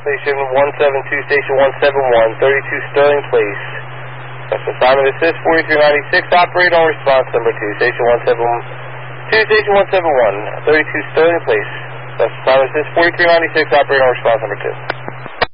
Station 172, Station 171, 32 Sterling Place. That's assignment assist 4396, operator on response number 2, Station 172, Station 171, 32 Sterling Place. That's assignment assist 4396, operator on response number 2.